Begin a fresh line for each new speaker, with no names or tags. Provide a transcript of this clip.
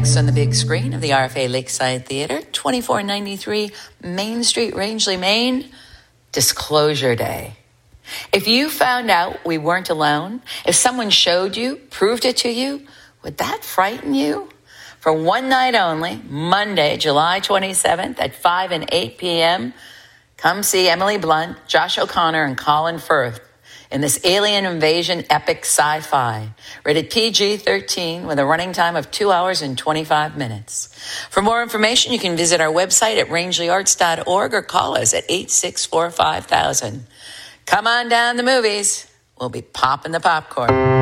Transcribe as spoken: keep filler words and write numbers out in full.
Next on the big screen of the R F A Lakeside Theater, twenty-four ninety-three Main Street, Rangeley, Maine, Disclosure Day. If you found out we weren't alone, if someone showed you, proved it to you, would that frighten you? For one night only, Monday, July twenty-seventh at five and eight p.m., come see Emily Blunt, Josh O'Connor, and Colin Firth in this alien invasion epic sci-fi, rated P G thirteen with a running time of two hours and twenty-five minutes. For more information, you can visit our website at rangeley arts dot org or call us at eight six four five thousand. Come on down to the movies. We'll be popping the popcorn.